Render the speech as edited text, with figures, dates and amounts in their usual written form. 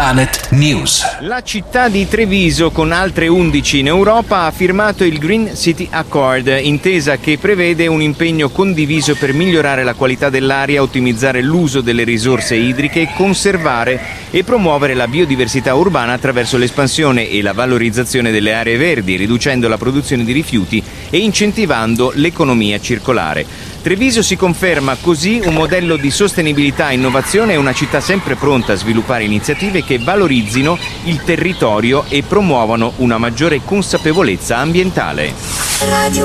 Planet News. La città di Treviso, con altre 11 in Europa, ha firmato il Green City Accord, intesa che prevede un impegno condiviso per migliorare la qualità dell'aria, ottimizzare l'uso delle risorse idriche, conservare e promuovere la biodiversità urbana attraverso l'espansione e la valorizzazione delle aree verdi, riducendo la produzione di rifiuti e incentivando l'economia circolare. Treviso si conferma così un modello di sostenibilità e innovazione e una città sempre pronta a sviluppare iniziative che valorizzino il territorio e promuovano una maggiore consapevolezza ambientale.